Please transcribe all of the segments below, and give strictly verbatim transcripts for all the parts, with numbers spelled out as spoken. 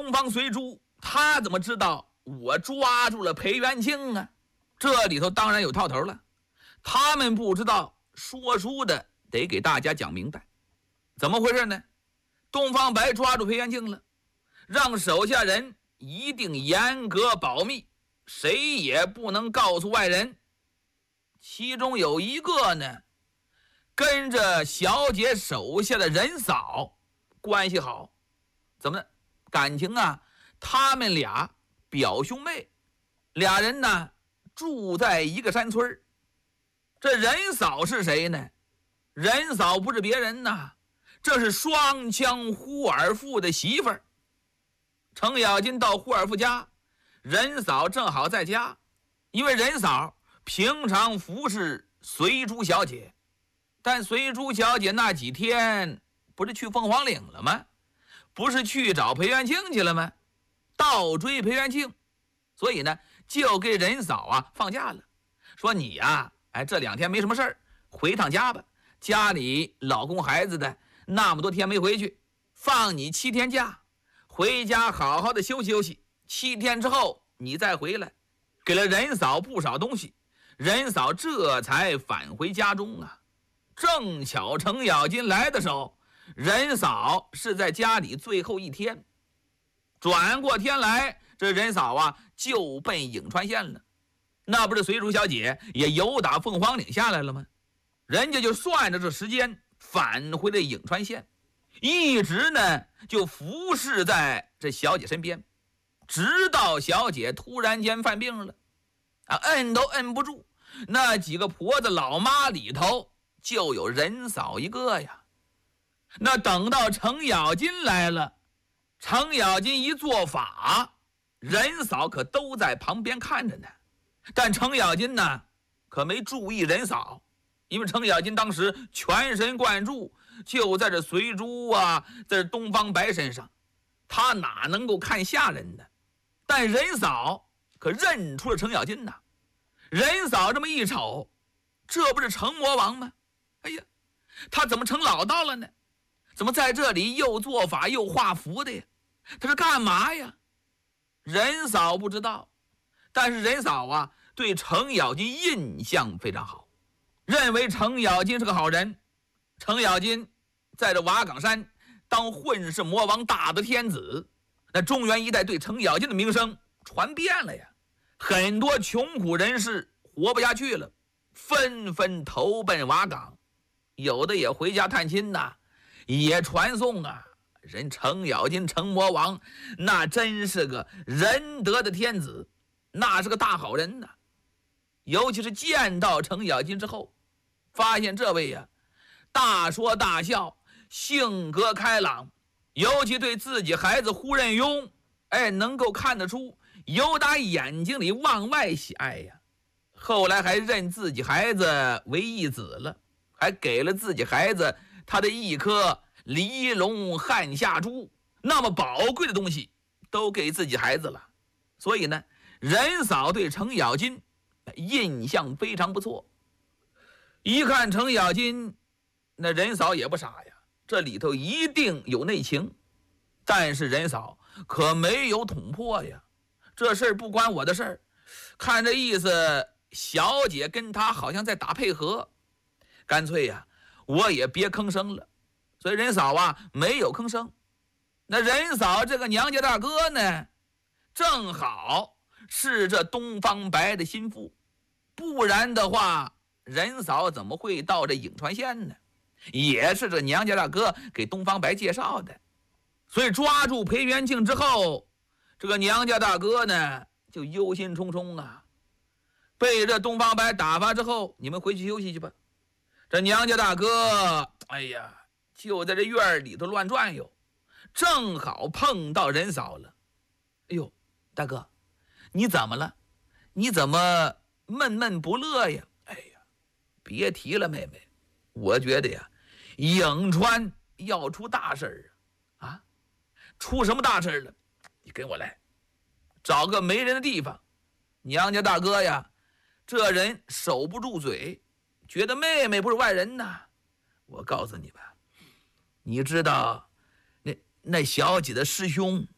东方随珠他怎么知道我抓住了裴元庆啊？这里头当然有套头了。他们不知道，说书的得给大家讲明白。怎么回事呢？东方白抓住裴元庆了，让手下人一定严格保密，谁也不能告诉外人。其中有一个呢，跟着小姐手下的人嫂关系好。怎么呢？感情啊，他们俩表兄妹，俩人呢住在一个山村。这人嫂是谁呢？人嫂不是别人呐，这是双枪呼尔富的媳妇儿。程咬金到呼尔富家，人嫂正好在家，因为人嫂平常服侍随珠小姐，但随珠小姐那几天不是去凤凰岭了吗？不是去找裴元庆去了吗？倒追裴元庆，所以呢就给人嫂啊放假了，说你呀、啊，哎这两天没什么事儿，回趟家吧，家里老公孩子的那么多天没回去，放你七天假，回家好好的休息休息，七天之后你再回来。给了人嫂不少东西，人嫂这才返回家中啊。正巧程咬金来的时候，人嫂是在家里最后一天。转过天来，这人嫂啊就奔颍川县了。那不是随珠小姐也由打凤凰岭下来了吗？人家就算着这时间返回了颍川县，一直呢就服侍在这小姐身边，直到小姐突然间犯病了啊，摁都摁不住，那几个婆子老妈里头就有人嫂一个呀。那等到程咬金来了，程咬金一做法，人嫂可都在旁边看着呢。但程咬金呢可没注意人嫂，因为程咬金当时全神贯注就在这随珠啊，在这东方白身上，他哪能够看下人呢？但人嫂可认出了程咬金呐。人嫂这么一瞅，这不是程魔王吗？哎呀，他怎么成老道了呢？怎么在这里又做法又画符的呀？他是干嘛呀？人嫂不知道，但是人嫂啊对程咬金印象非常好，认为程咬金是个好人。程咬金在这瓦岗山当混世魔王大的天子，那中原一带对程咬金的名声传遍了呀，很多穷苦人士活不下去了，纷纷投奔瓦岗，有的也回家探亲呐，也传颂啊，人程咬金程魔王那真是个仁德的天子，那是个大好人呐。尤其是见到程咬金之后，发现这位呀大说大笑，性格开朗，尤其对自己孩子呼任庸，哎，能够看得出由打眼睛里往外喜爱呀。后来还认自己孩子为义子了，还给了自己孩子他的一颗离龙汉下珠，那么宝贵的东西都给自己孩子了。所以呢，人嫂对程咬金印象非常不错。一看程咬金，那人嫂也不傻呀，这里头一定有内情。但是人嫂可没有捅破呀，这事儿不关我的事儿。看这意思，小姐跟他好像在打配合，干脆呀我也别吭声了。所以人嫂啊没有吭声。那人嫂这个娘家大哥呢，正好是这东方白的心腹，不然的话人嫂怎么会到这颍川县呢？也是这娘家大哥给东方白介绍的。所以抓住裴元庆之后，这个娘家大哥呢就忧心忡忡啊。被这东方白打发之后，你们回去休息去吧。这娘家大哥哎呀就在这院里头乱转悠，正好碰到人嫂了。哎呦，大哥你怎么了？你怎么闷闷不乐呀？哎呀，别提了妹妹，我觉得呀颍川要出大事啊！啊，出什么大事了？你跟我来，找个没人的地方。娘家大哥呀这人守不住嘴，觉得妹妹不是外人呐。我告诉你吧，你知道那那小姐的师兄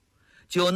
就